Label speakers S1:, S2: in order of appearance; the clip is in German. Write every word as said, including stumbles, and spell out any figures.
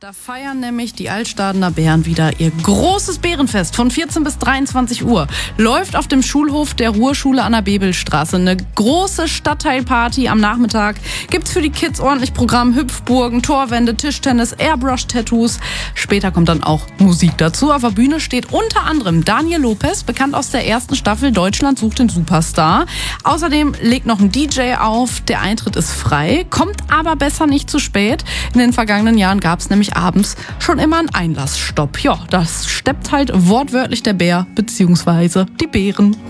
S1: Da feiern nämlich die Altstadener Bären wieder ihr großes Bärenfest von vierzehn bis dreiundzwanzig Uhr. Läuft auf dem Schulhof der Ruhrschule an der Bebelstraße. Eine große Stadtteilparty am Nachmittag. Gibt's für die Kids ordentlich Programm, Hüpfburgen, Torwände, Tischtennis, Airbrush-Tattoos. Später kommt dann auch Musik dazu. Auf der Bühne steht unter anderem Daniel Lopez, bekannt aus der ersten Staffel Deutschland sucht den Superstar. Außerdem legt noch ein D J auf. Der Eintritt ist frei, kommt aber besser nicht zu spät. In den vergangenen Jahren gab's nämlich abends schon immer einen Einlassstopp. Ja, das steppt halt wortwörtlich der Bär bzw. die Bären.